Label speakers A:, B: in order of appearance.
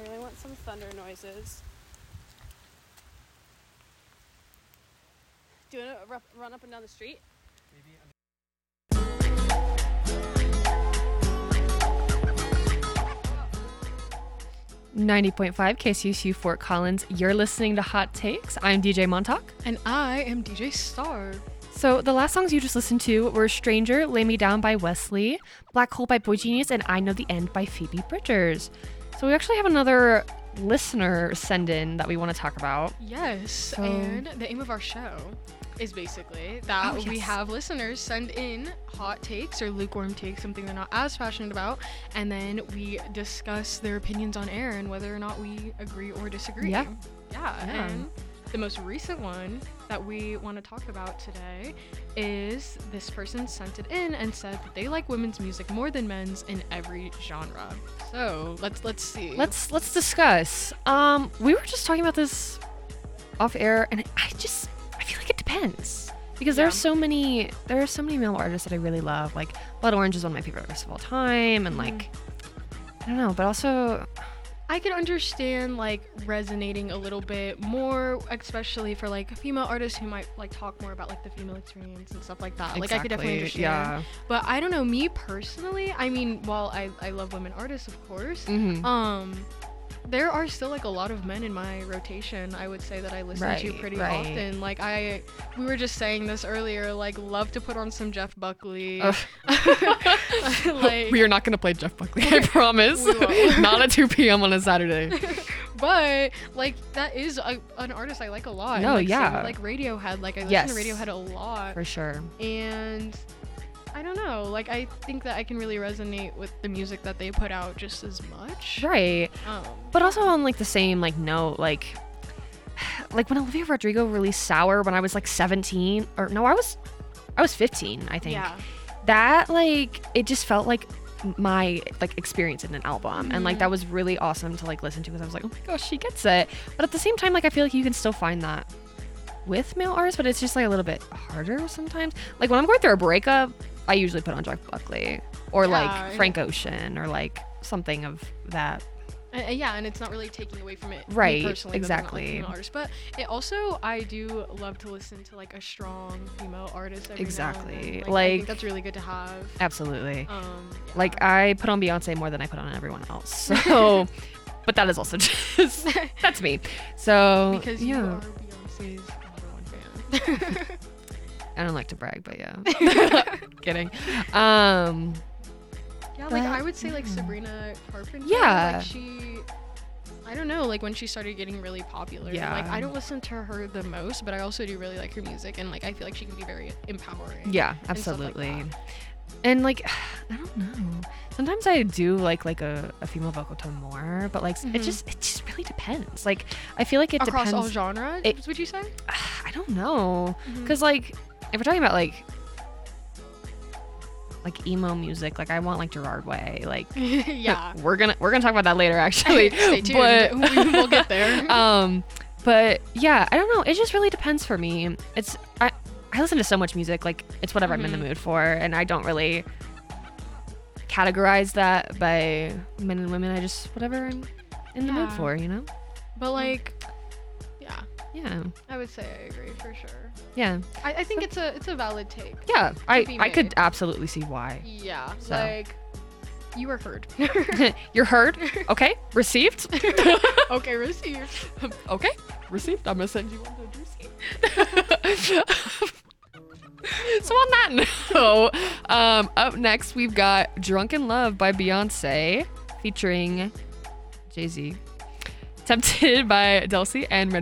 A: really want some thunder noises. Do you want to run up and down the street?
B: Maybe.
C: 90.5 KCSU Fort Collins. You're listening to Hot Takes. I'm DJ Montauk.
D: And I am DJ Star.
C: So the last songs you just listened to were Stranger, Lay Me Down by Wesley, Black Hole by Boy Genius, and I Know the End by Phoebe Bridgers. So we actually have another listener send in that we want to talk about.
D: Yes, and the aim of our show is basically that we have listeners send in hot takes or lukewarm takes, something they're not as passionate about, and then we discuss their opinions on air and whether or not we agree or disagree.
C: Yeah.
D: And the most recent one that we want to talk about today is this person sent it in and said that they like women's music more than men's in every genre. So let's see. Let's
C: discuss. We were just talking about this off air, and I feel like it depends because there are so many male artists that I really love. Like Blood Orange is one of my favorite artists of all time, and like I don't know, but also
D: I could understand like resonating a little bit more, especially for like female artists who might like talk more about like the female experience and stuff like that.
C: Exactly.
D: Like I could definitely understand.
C: Yeah.
D: But I don't know, me personally, I mean, while I love women artists, of course, there are still like a lot of men in my rotation, I would say, that I listen to pretty often. Like we were just saying this earlier, like love to put on some Jeff Buckley.
C: Like, we are not going to play Jeff Buckley, I promise. Not at 2 p.m. on a Saturday.
D: But like that is an artist I like a lot.
C: No,
D: like,
C: yeah.
D: Like Radiohead, like I listen to Radiohead a lot.
C: For sure.
D: And I don't know, like I think that I can really resonate with the music that they put out just as much.
C: Right. But also on like the same like note, like when Olivia Rodrigo released Sour when I was like 17, or no, I was 15, I think.
D: Yeah.
C: That like it just felt like my like experience in an album, and like that was really awesome to like listen to because I was like, oh my gosh, she gets it. But at the same time, like I feel like you can still find that with male artists, but it's just like a little bit harder sometimes. Like when I'm going through a breakup, I usually put on Jeff Buckley or like Frank Ocean or like something of that.
D: And it's not really taking away from it.
C: Right,
D: personally,
C: exactly.
D: Artist, but it also, I do love to listen to like a strong female artist every now and then. Like I think that's really good to have.
C: Absolutely. Like I put on Beyonce more than I put on everyone else. So, but that is also just that's me. So
D: because you are Beyonce's number one fan.
C: I don't like to brag, but yeah. Kidding.
D: Yeah, like I would say like Sabrina Carpenter.
C: Yeah.
D: Like I don't know, like when she started getting really popular.
C: Yeah.
D: Like I don't listen to her the most, but I also do really like her music, and like I feel like she can be very empowering.
C: Yeah, absolutely. And like I don't know. Sometimes I do like a female vocal tone more, but like it just really depends. Like I feel like it
D: across
C: depends
D: all genres. Would you say?
C: I don't know, because like if we're talking about like emo music, like I want like Gerard Way, like
D: yeah.
C: we're gonna talk about that later actually.
D: Stay tuned.
C: But
D: we'll get there.
C: But yeah, I don't know. It just really depends for me. I listen to so much music, like it's whatever I'm in the mood for, and I don't really categorize that by men and women. I just whatever I'm in the mood for, you know.
D: But like,
C: yeah,
D: I would say I agree for sure.
C: Yeah,
D: I think it's a valid take.
C: Yeah, I could absolutely see why.
D: Yeah,
C: so.
D: like you were heard.
C: You're heard. Okay, received.
D: Okay, received.
C: Okay, received. I'm gonna send you one to receive. So on that note, up next we've got "Drunken Love" by Beyonce featuring Jay-Z, "Tempted" by Delcy, and